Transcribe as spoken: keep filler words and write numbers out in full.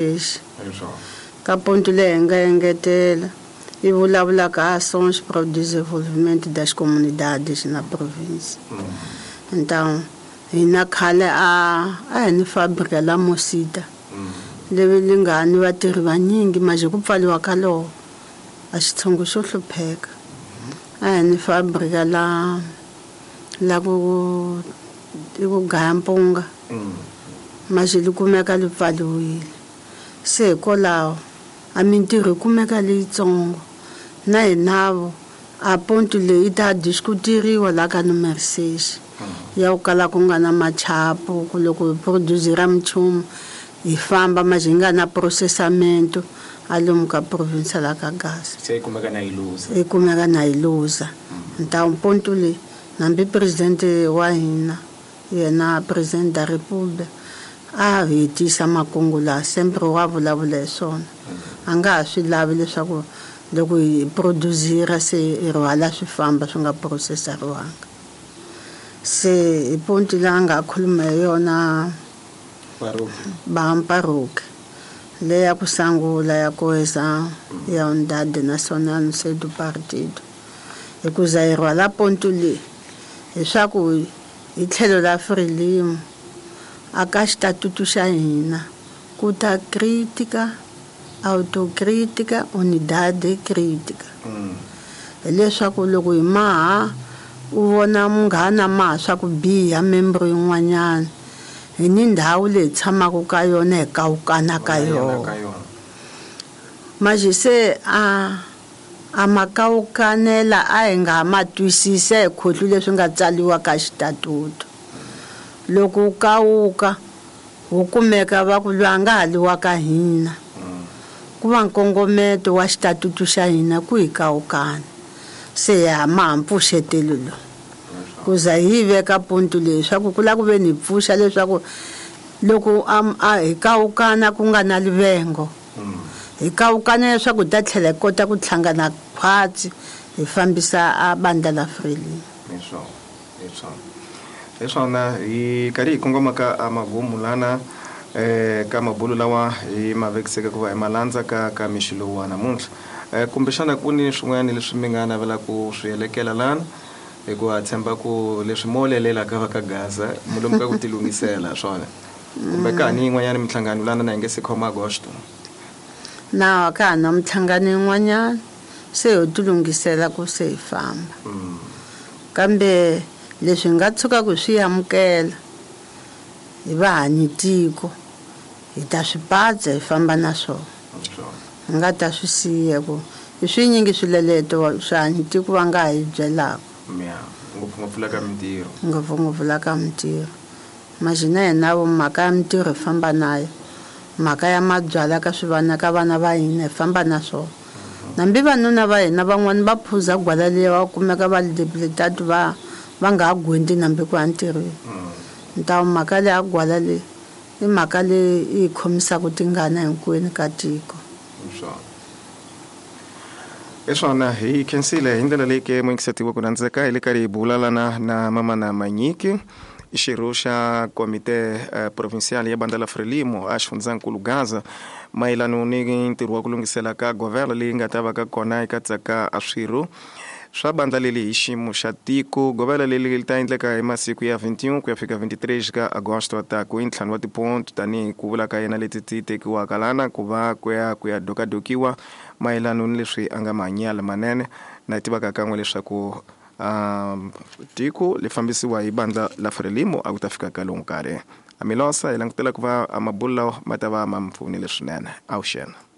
ka ponto leyi nga engetela e vulavula ka ações para o desenvolvimento das comunidades na província. Mm. Então, hina khale a a ni fabrika la Mosita. Mm. Leyi li nga ni vatirhi vanyingi maje ku pfaliwa ka loho a xitshungu xo hlupheka. Mm. A ni fabrika la la ku ku gaya mpunga. Mm. Maje li kumeka li pfaliwile. Se hikwalaho a mintirho kumeka leyitsongo na hinavo a ponto leyi ta diskuteriwa la ka numero six ya ku kala ku nga na machapo ku loko hi produsera minchumu hi famba maje hi nga na processamento a lomu ka province la ka Gaza se kumeka na iluza e kumeka na iluza nta ponto leyi nambi presidente wa hina yena president da republic a hetisa makungu la sempre wa vulavula hi swona a nga ha swi lavi leswaku loko hi produsera se hi rhwala swi famba swi nga processariwanga se hi ponto leyi a nga khuluma hi yona Bamparuki leyi ya ku sangula ya Coesão ya Unidade Nacional no seio do partido hikuza hi rhwala ponto leyi leswaku hi tlhelo la Frelimo aka xitatutu xa hina ku ta crítica autocrítica unidade crítica hileswaku loko hi maha u vona munghana maha swa ku biha membro yin'wanyana hi ni ndhawu leyi tshamaka ka yona hi kawukana ka yona maje se a a makawukanela a hi nga ma twisisa hi khohlu leswi nga tsaliwa ka xitatutu loko kawuka wu kumeka va ku lwa nga haliwa ka hina ku va nkongometo wa xitatutu xa hina ku hi kawukana se ya mahampfuxetelo lo ku za hi veka ponto leswaku ku la ku ve ni pfuxa leswaku loko a hi kawukana ku nga na livengo hi kawukana leswaku ta tlhela hi kota ku tlhangana khwatsi hi fambisa a bandla la Frelimo leswona hi karhi hi kongoma ka amagumu lana eh ka mabulu lawa hi mavekiseka ku va hi malandza ka ka mixilo wa namuntlha eh kumbe xana ku ni swin'wana leswi mi nga navela ku swi helekela lana hi ku tshemba ku leswi molelela ka va ka Gaza mulomu ka ku tilungisela swona kumbe ka ni yin'wanyana mihlangano lana na hi nge se khoma Agosto na ka na mihlangano yin'wanyana se ho tilungisela ku se hi famba kambe leswi nga tshuka ku swi amukela hi vahanyi tiko hi ta swi badza hi famba na swona hi nga ta swi siya ku hi swinyingi swileleto swihanyi tiko va nga hi byelaka ngopfungopfu la ka mintirho ngopfungopfu la ka mintirho majina hina vo mhaka ya mintirho hi famba nayo mhaka ya mabyala ka swivana ka vana va hina hi famba na swona nambi vanuna va hina van'wani va phuza gwala leyi va kumeka va debilitatu va va nga ha gwendi nambi ku ya ntirhweni ntawu mhaka leyi a gwala leyi i mhaka leyi yi khomisaka tingana hinkwenu ka tiko eswona hi khensile hi ndlela leyi ke muingisetiwa ku nandzeka hi le karhi hi bulalana na Mamana Manyiki xirho xa komite uh, provincial ya bandla la Frelimo a xifundzankulu Gaza mayelano ni ntirho wa ku lungisela ka governor leyi nga ta va ka kona eka tsaka a swirho swa bandla leli hi xiyimo xa tiko governor leli li ta endleka hi masiku ya twenty-one ku ya fika twenty-three ka Agosto ta ku ntlhanu wa tiponto tani ku vula ka yena leti ti tekiwaka lana ku va ku ya ku ya dokadokiwa mayelano ni leswi anga manyala manene na tivaka kan'we leswaku um tiko li fambisiwa hi bandla la Frelimo a ku ta fika ka lomu karhi amilosa hi langutela ku va amabullo ma ta va ma mpfunile swinene awuxena.